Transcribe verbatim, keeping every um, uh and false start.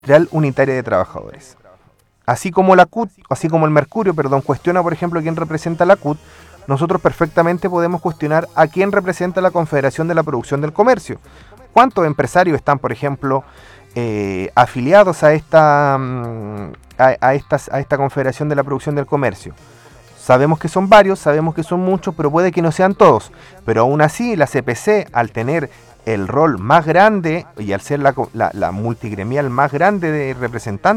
Industrial Unitaria de Trabajadores. Así como la C U T, así como el Mercurio, perdón, cuestiona, por ejemplo, quién representa la C U T, nosotros perfectamente podemos cuestionar a quién representa la Confederación de la Producción del Comercio. ¿Cuántos empresarios están, por ejemplo, eh, afiliados a esta, mm, a, a, estas, a esta Confederación de la Producción del Comercio? Sabemos que son varios, sabemos que son muchos, pero puede que no sean todos. Pero aún así, la C P C, al tener el rol más grande y al ser la, la, la multigremial más grande de representantes,